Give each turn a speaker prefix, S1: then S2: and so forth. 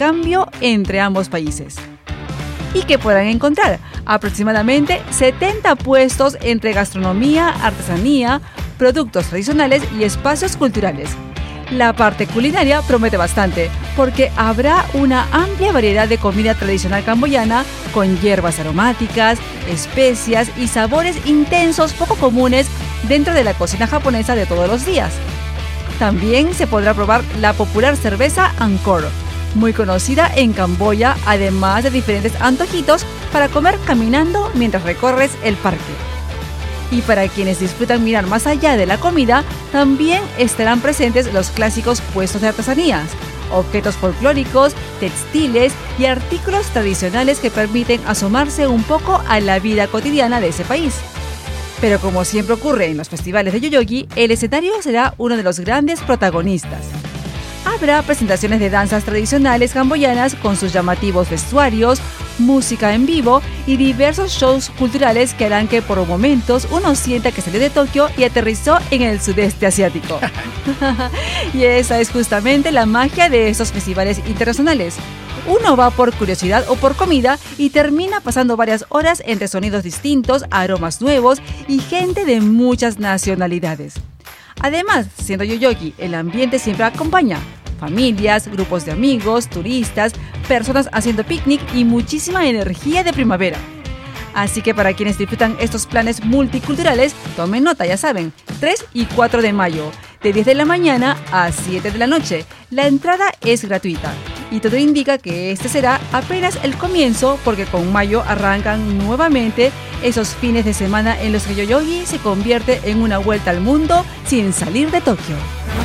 S1: intercambio entre ambos países. Y que podrán encontrar aproximadamente 70 puestos entre gastronomía, artesanía, productos tradicionales y espacios culturales. La parte culinaria promete bastante, porque habrá una amplia variedad de comida tradicional camboyana con hierbas aromáticas, especias y sabores intensos poco comunes dentro de la cocina japonesa de todos los días. También se podrá probar la popular cerveza Angkor, muy conocida en Camboya, además de diferentes antojitos para comer caminando mientras recorres el parque. Y para quienes disfrutan mirar más allá de la comida, también estarán presentes los clásicos puestos de artesanías, objetos folclóricos, textiles y artículos tradicionales que permiten asomarse un poco a la vida cotidiana de ese país. Pero como siempre ocurre en los festivales de Yoyogi, el escenario será uno de los grandes protagonistas. Habrá presentaciones de danzas tradicionales camboyanas con sus llamativos vestuarios, música en vivo y diversos shows culturales que harán que por momentos uno sienta que salió de Tokio y aterrizó en el sudeste asiático. Y esa es justamente la magia de estos festivales internacionales. Uno va por curiosidad o por comida y termina pasando varias horas entre sonidos distintos, aromas nuevos y gente de muchas nacionalidades. Además, siendo Yoyogi, el ambiente siempre acompaña familias, grupos de amigos, turistas, personas haciendo picnic y muchísima energía de primavera. Así que para quienes disfrutan estos planes multiculturales, tomen nota, ya saben, 3 y 4 de mayo, de 10 de la mañana a 7 de la noche. La entrada es gratuita y todo indica que este será apenas el comienzo, porque con mayo arrancan nuevamente esos fines de semana en los que Yoyogi se convierte en una vuelta al mundo sin salir de Tokio.